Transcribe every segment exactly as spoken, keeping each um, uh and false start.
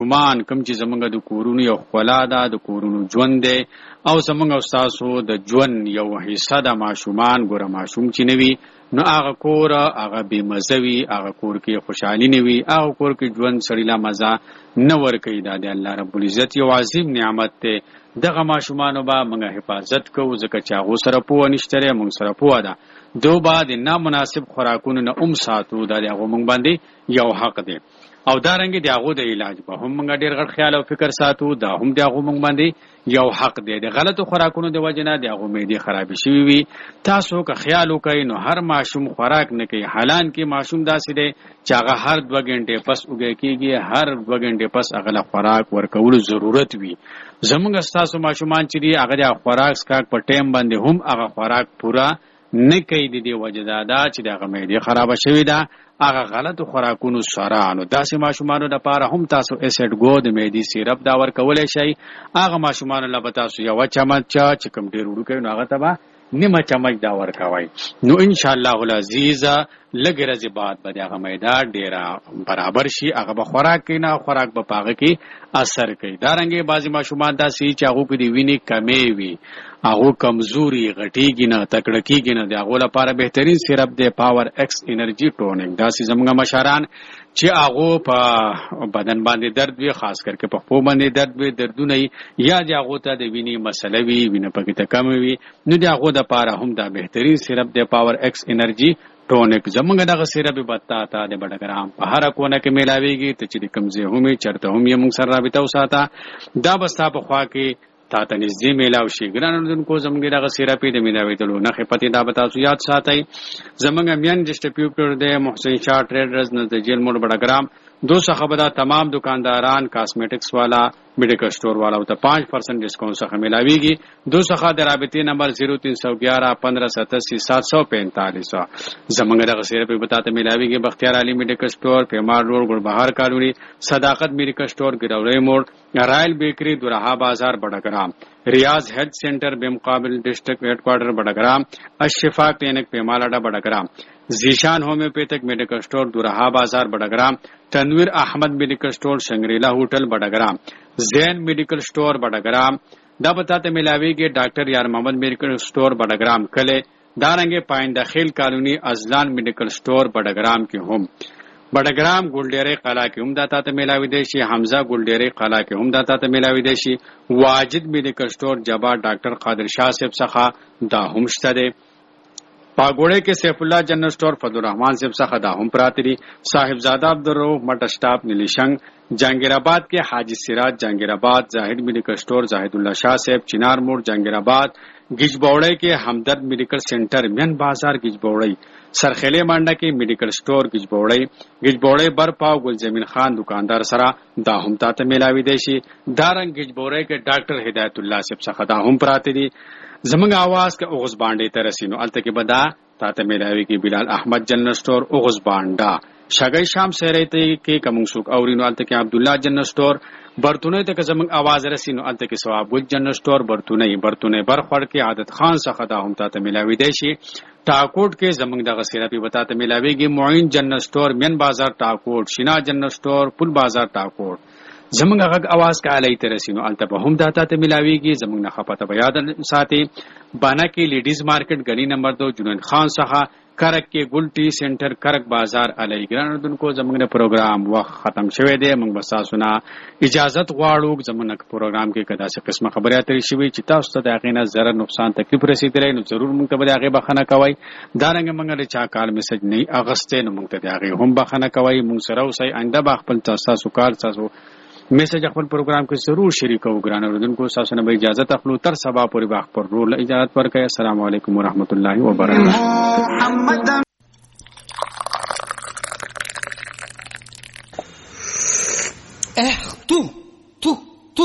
ماشومان کوم چې زمونږ د کورونو یو ښکلا ده، د کورونو ژوند دی او زمونږ او ستاسو د ژوند یو حصه ده ماشومان. ګوره ماشوم چې نه وي نو هغه کور هغه بېمزه وي، هغه کور کې خوشحالي نه وي، هغه کور کې ژوند سړي له مزه نه ورکوي. دا د الله رب العزت یو عظیم نعمت دی. دغه ماشومانو به موږ حفاظت کوو ځکه چې هغو سره پوهه نشته دی، موږ سره پوهه ده. دو به د نامناسب خوراکونو نه هم ساتو، دا د هغو موږ باندې یو حق دی. او دارنګې د هغو د علاج به هم موږ ډېر غټ خیال او فکر ساتو، دا هم د هغو موږ باندې یو حق دی. د غلطو خوراکونو د وجې نه د هغو معدې خرابې شوي وي. تاسو که خیال وکئ نو هر ماشوم خوراک نه کوي. حالان کې ماشوم داسې دی چې هغه هر دوه ګنټې پس اوږی کېږي، هر دوه ګنټې پس هغه له خوراک ورکولو ضرورت وي. زموږ ستاسو ماشومان چې دي هغه د خوراک څښاک په ټایم باندې هم هغه خوراک پوره نه کوي. د دې وجه دا ده چې د هغه معدې خرابه شوې ده هغه غلطو خوراکونو سره. نو داسې ماشومانو لپاره هم تاسو اسیډ ګو د معدې سیرپ دا ورکولی شئ. هغه ماشومانو له به تاسو یوه چمچه چې کوم ډېر وړوکی نو هغه ته به نیمه چمچ دا ورکوئ. نو انشاءالله العزیز لږې ورځې بعد به د هغه معده ډېره برابر شي، هغه به خوراک کوي نه، خوراک به په هغه کې اثر کوي. دارنګې بعضې ماشومان داسې چې هغو کې د وینې کمې وي، هغو کمزوري غټېږي نه، تکړه کېږي نه، د هغو لپاره بهترین سیرپ دی پاور ایکس انرژي ټونک. داسې زموږ مشران چې هغو په بدن باندې درد وي، خاص کر کې په پښو باندې درد وي، دردونه یا د هغو ته د وینې مسله وي، وینه پکې ته کمه وي، نو د هغو دپاره هم دا بهترین سیرپ دی پاور ایکس انرژي ټونک. زمونږ دغه سیرپ به تا ته د بډګرام په هره کونه کې میلاویږي. ته چې د کوم ځای هم یې چېرته هم یې موږ سره رابطه وساته، دا به ستا په خوا کې تا ته نږدې میلاو شي. ګران اورېدونکو زموږ دغه سیرپ یې د میلاوېدلو نښې پتې دا به تاسو یاد ساتئ. زموږ مین ډسټریبیوټر دی محسن شاه ټریډرز نزد جیل موډ بډګرام. دو څخه به دا تمام دکانداران کاسمیټکس والا میډیکل سٹور والا ته پانچ پرسنٹ ڈسکاؤنٹ څخه ملاویږي. دو څخه د رابطې نمبر زیرو تین سو گیارہ پندرہ ستاسی سات سو پینتالیس. زمونږ دغه سیرپ به تاسو ملاویږي بختیار علي میډیکل سٹور، پیمار روډ، ګلبهار کالوني، صداقت میډیکل سٹور، ګراوړی موډ، رائل بیکری، دورها بازار بډګرام، ریاض هیلث سینټر بمقابل ډسټرکټ هډ کوارټر بډګرام، الشفا کلینک پیمالاډا بډګرام، زیشان ہومیوپیتھک میڈیکل سٹور دورها بازار بډګرام، تنویر احمد میډیکل سٹور شنگریلا ہوٹل بډګرام، زین میډیکل سٹور بډګرام. دا بتاته ملاویږي ډاکټر یار محمد میډیکل سٹور بډګرام کله. دارنګه پاینده خیل کالونی ازلان میډیکل سٹور بډګرام کې هم. بډګرام ګولډيري قلا کې هم دا ته ملاوي دي شي. حمزه ګولډيري قلا کې هم دا ته ملاوي دي شي. واجد میډیکل سٹور جبا ډاکټر قادر شاه صاحب څخه دا هم شته دي. پاګوړې کې سیف الله جنرل سٹور فضل الرحمن صاحب څخه دا هم پراته دي. صاحبزاده عبدالرؤف مټ سٹاپ نیلیشنګ. جهانگیرآباد کې حاجی سراج جهانگیرآباد، زاهد میډیکل سٹور زاهد الله شاه صاحب چنار موډ جهانگیرآباد. گیجبوړی کې همدرد میډیکل سینټر مین بازار گیجبوړی. سرخیلې مانډه کې میډیکل سٹور گیجبوړی. گیجبوړی برپاو ګل زمین خان دکاندار سره دا هم تاسو ملاوي دي شي. دارنګ گیجبوړی کې ډاکټر هدایت الله صاحب څخه دا هم پراته دي. زمنګ आवाज کې اوغز باندې ته رسینو الته کې بدا تاسو ملاوي کې بلال احمد جنرل سٹور اوغز باندې. شګی شام سره ته کې کوم څوک اورینو الته کې عبد الله جنرل سٹور. برتونه ته زمنګ आवाज رسینو الته کې ثواب ګل جنرل سٹور برتونه برتونه برخړ کې عادت خان څخه دا هم تاسو ملاوي دي شي. ټاکوټ کې زمنګ دغه سیرپی وتا ته ملاويږي. معین جنرل سٹور مین بازار ټاکوټ، شینا جنرل سٹور پل بازار ټاکوټ. زمنګ غږ आवाज کا علي ته رسینو الته به هم داتا ته ملاويږي. زمنګ نه خپته بیا د ساتي بانا کې لیډیز مارکیټ غنی نمبر دو جنون خان څخه کرک کې ګل ټی سینټر کرک بازار علي ګران دونکو. زمنګ نه پروګرام وخت ختم شوه دی. موږ بس تاسو اجازه غواړو. زمنګ پروګرام کې کدا څه قسمه خبرې اترې شوي چې تاسو ته د غینه zarar نقصان تکلیف رسیدلی نو ضرور موږ ته به هغه بخنه کوي. دارنګ موږ له چا کال میسج نه اغسته نو موږ ته هغه هم بخنه کوي. موږ سره اوسئ آینده به خپل تاسو کار تاسو میسج خپل پروګرام کې ضرور شریکو. ګران اوردونکو تاسو نه به اجازه تخلو تر سبا پورې وخت پر رول اجازه ورکړئ. السلام علیکم ورحمت الله وبرکاته. اه تو تو تو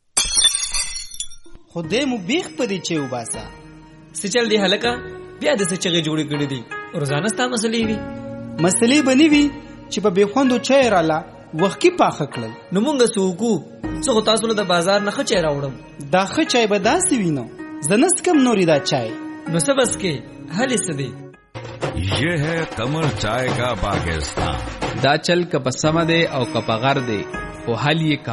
خدای مو بیخ پدې چې وباسا سچل دی هلکا بیا د سچغه جوړې کړې دي. روزانه ستا مسلې وي مسلې بنې وي چې په بخوندو چای رااله وخت کې پاخه کړل. نو مونږ سوکو څو تاسو له بازار نه خچای راوړم. دا خچای به داسې وینو زنس کم نوري دا چای نو سبس کې هلي سدي. یہ ہے قمر چائے کا پاکستان. دا چل کپ سم دے او کپ غر دے او حل یہ